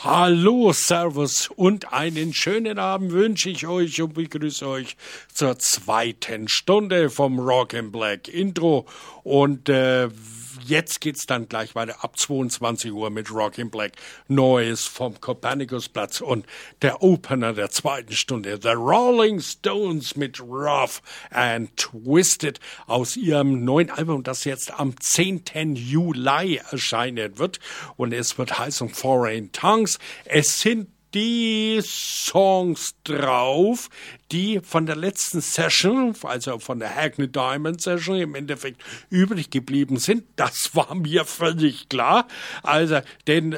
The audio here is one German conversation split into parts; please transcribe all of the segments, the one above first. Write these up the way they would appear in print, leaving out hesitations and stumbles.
Hallo, Servus und einen schönen Abend wünsche ich euch und begrüße euch zur zweiten Stunde vom Rock and Black Intro. Und jetzt geht's dann gleich weiter ab 22 Uhr mit Rock and Black Neues vom Kopernikusplatz und der Opener der zweiten Stunde, The Rolling Stones mit Rough and Twisted aus ihrem neuen Album, das jetzt am 10. Juli erscheinen wird. Und es wird heißen Foreign Tongues. Es sind die Songs drauf, die von der letzten Session, also von der Hackney Diamond Session im Endeffekt übrig geblieben sind. Das war mir völlig klar. Also, denn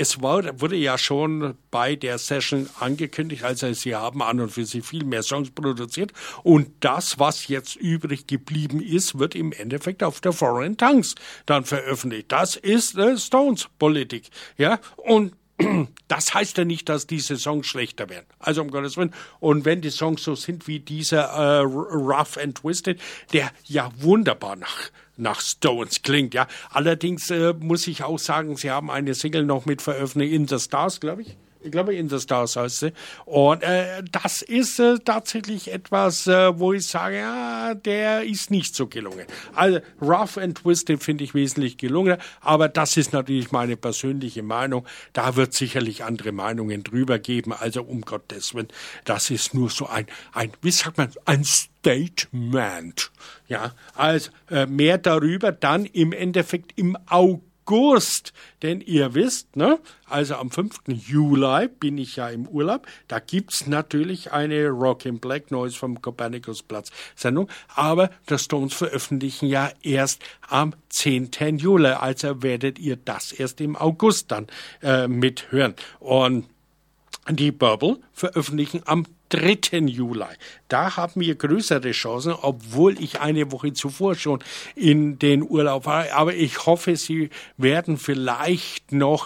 wurde ja schon bei der Session angekündigt, also sie haben an und für sich viel mehr Songs produziert und das, was jetzt übrig geblieben ist, wird im Endeffekt auf der Foreign Tongues dann veröffentlicht. Das ist Stones Politik, ja, und das heißt ja nicht, dass diese Songs schlechter werden. Also um Gottes Willen. Und wenn die Songs so sind wie dieser Rough and Twisted, der ja wunderbar nach Stones klingt, ja. Allerdings muss ich auch sagen, sie haben eine Single noch mit veröffentlicht, In the Stars, glaube ich. Ich glaube, In the Stars heißt sie. Und das ist tatsächlich etwas, wo ich sage, ja, der ist nicht so gelungen. Also Rough and Twisted finde ich wesentlich gelungener, aber das ist natürlich meine persönliche Meinung. Da wird sicherlich andere Meinungen drüber geben. Also um Gottes Willen, das ist nur so ein wie sagt man, ein Statement. Ja, also mehr darüber dann im Endeffekt im August, denn ihr wisst, ne, also am 5. Juli bin ich ja im Urlaub, da gibt's natürlich eine Rock in Black Neues vom Kopernikusplatz Sendung, aber die Stones veröffentlichen ja erst am 10. Juli, also werdet ihr das erst im August dann mithören. Und die Bubble veröffentlichen am 3. Juli. Da haben wir größere Chancen, obwohl ich eine Woche zuvor schon in den Urlaub war. Aber ich hoffe, sie werden vielleicht noch,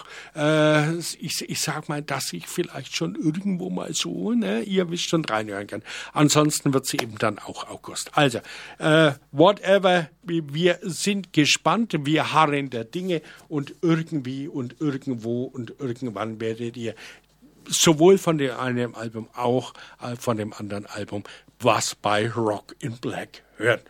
ich sag mal, dass ich vielleicht schon irgendwo mal so, ne, ihr wisst schon, reinhören kann. Ansonsten wird sie eben dann auch August. Also, whatever, wir sind gespannt, wir harren der Dinge und irgendwie und irgendwo und irgendwann werdet ihr sowohl von dem einen Album auch von dem anderen Album was bei Rock in Black hören.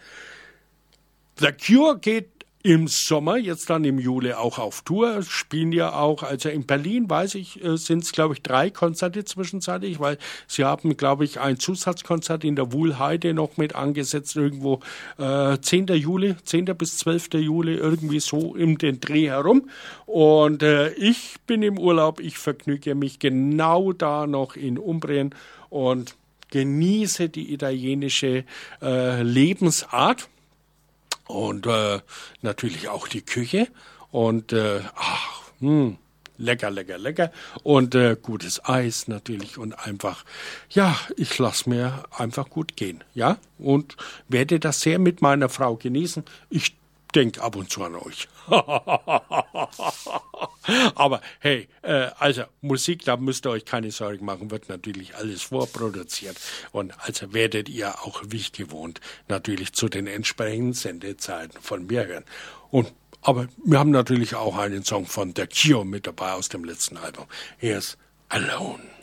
The Cure geht im Sommer, jetzt dann im Juli auch auf Tour, spielen ja auch, also in Berlin, weiß ich, sind es, glaube ich, 3 Konzerte zwischenzeitlich, weil sie haben, glaube ich, ein Zusatzkonzert in der Wuhlheide noch mit angesetzt, irgendwo 10. bis 12. Juli, irgendwie so um den Dreh herum. Und ich bin im Urlaub, ich vergnüge mich genau da noch in Umbrien und genieße die italienische Lebensart. Und natürlich auch die Küche und lecker, lecker, lecker und gutes Eis natürlich und einfach, ja, ich lasse mir einfach gut gehen, ja, und werde das sehr mit meiner Frau genießen. Ich denke ab und zu an euch. Aber hey, also Musik, da müsst ihr euch keine Sorgen machen, wird natürlich alles vorproduziert. Und also werdet ihr auch wie gewohnt natürlich zu den entsprechenden Sendezeiten von mir hören. Aber wir haben natürlich auch einen Song von The Cure mit dabei aus dem letzten Album. Hier ist Alone.